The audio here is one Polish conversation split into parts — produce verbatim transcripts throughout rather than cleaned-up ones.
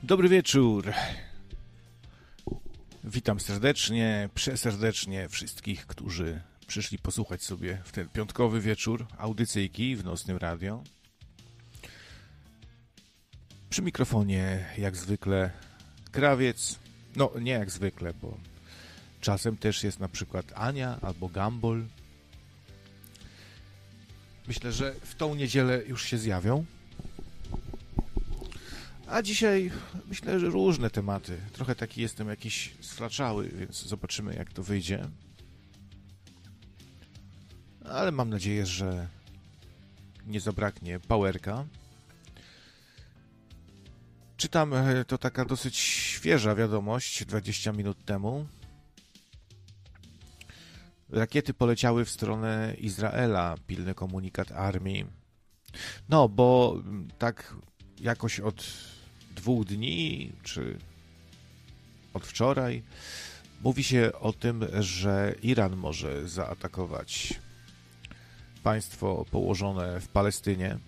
Dobry wieczór. Witam serdecznie, przeserdecznie wszystkich, którzy przyszli posłuchać sobie w ten piątkowy wieczór audycyjki w Nocnym Radio. Przy mikrofonie jak zwykle Krawiec. No nie jak zwykle, bo czasem też jest na przykład Ania albo Gambol. Myślę, że w tą niedzielę już się zjawią. A dzisiaj myślę, że różne tematy. Trochę taki jestem jakiś sflaczały, więc zobaczymy, jak to wyjdzie. Ale mam nadzieję, że nie zabraknie powerka. Czytam, to taka dosyć świeża wiadomość, dwadzieścia minut temu. Rakiety poleciały w stronę Izraela, pilny komunikat armii. No, bo tak jakoś od dwóch dni, czy od wczoraj, mówi się o tym, że Iran może zaatakować państwo położone w Palestynie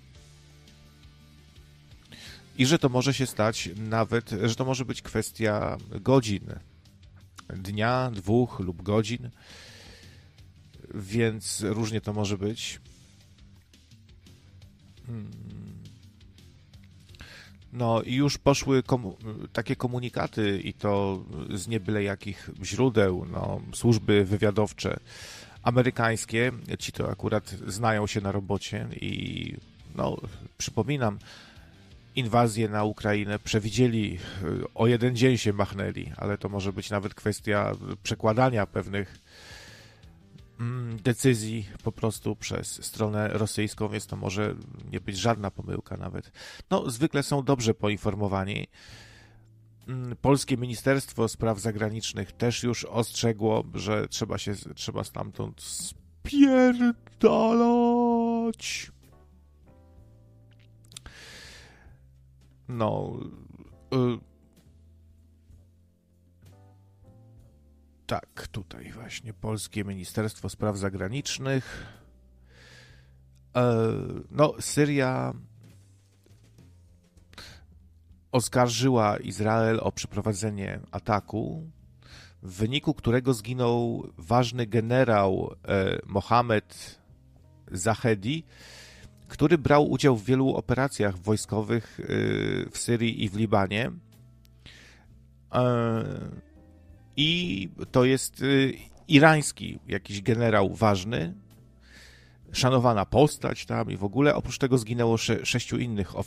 i że to może się stać nawet, że to może być kwestia godzin, dnia, dwóch lub godzin, więc różnie to może być. Hmm. No i już poszły komu- takie komunikaty i to z nie byle jakich źródeł, no, służby wywiadowcze amerykańskie, ci to akurat znają się na robocie i no, przypominam, inwazję na Ukrainę przewidzieli, o jeden dzień się machnęli, ale to może być nawet kwestia przekładania pewnych decyzji po prostu przez stronę rosyjską, więc to może nie być żadna pomyłka nawet. No, zwykle są dobrze poinformowani. Polskie Ministerstwo Spraw Zagranicznych też już ostrzegło, że trzeba się, trzeba stamtąd spierdalać. No, y- tak, tutaj właśnie Polskie Ministerstwo Spraw Zagranicznych. No, Syria oskarżyła Izrael o przeprowadzenie ataku, w wyniku którego zginął ważny generał Mohamed Zahedi, który brał udział w wielu operacjach wojskowych w Syrii i w Libanie. I to jest irański jakiś generał ważny, szanowana postać tam i w ogóle. Oprócz tego zginęło sze- sześciu innych